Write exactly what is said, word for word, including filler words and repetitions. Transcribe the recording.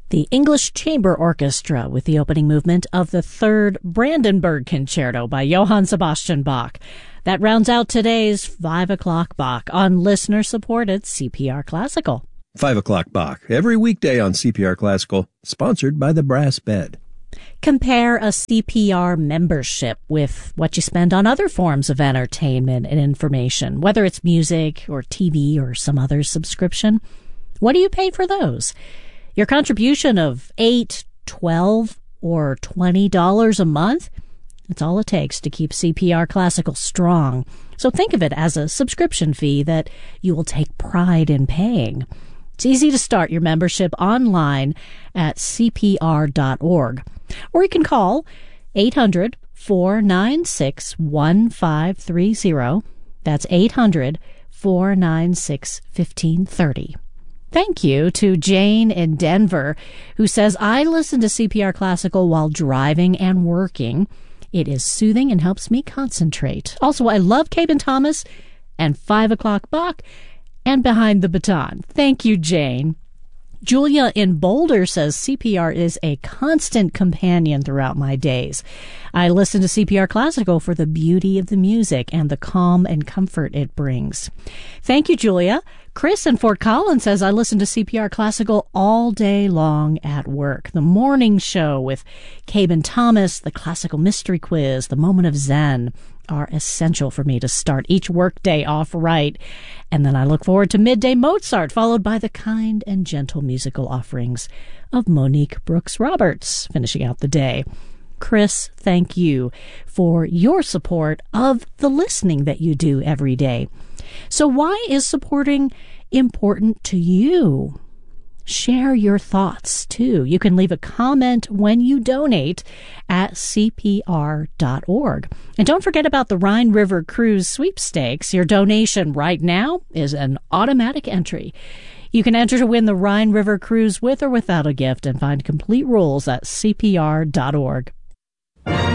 The English Chamber Orchestra with the opening movement of the Third Brandenburg Concerto by Johann Sebastian Bach. That rounds out today's five o'clock Bach on listener-supported C P R Classical. five o'clock Bach, every weekday on C P R Classical, sponsored by the Brass Bed. Compare a C P R membership with what you spend on other forms of entertainment and information, whether it's music or T V or some other subscription. What do you pay for those? Your contribution of eight, twelve, or twenty dollars a month? That's all it takes to keep C P R Classical strong. So think of it as a subscription fee that you will take pride in paying. It's easy to start your membership online at C P R dot org. Or you can call eight hundred, four nine six, one five three zero. That's eight hundred, four nine six, one five three zero. Thank you to Jane in Denver, who says, I listen to C P R Classical while driving and working. It is soothing and helps me concentrate. Also, I love Cabin Thomas and five o'clock Bach and Behind the Baton. Thank you, Jane. Julia in Boulder says C P R is a constant companion throughout my days. I listen to C P R Classical for the beauty of the music and the calm and comfort it brings. Thank you, Julia. Chris in Fort Collins says, I listen to C P R Classical all day long at work. The morning show with Cabin Thomas, the classical mystery quiz, the moment of Zen are essential for me to start each workday off right. And then I look forward to midday Mozart, followed by the kind and gentle musical offerings of Monique Brooks Roberts, finishing out the day. Chris, thank you for your support of the listening that you do every day. So why is supporting important to you? Share your thoughts, too. You can leave a comment when you donate at C P R dot org. And don't forget about the Rhine River Cruise sweepstakes. Your donation right now is an automatic entry. You can enter to win the Rhine River Cruise with or without a gift and find complete rules at C P R dot org.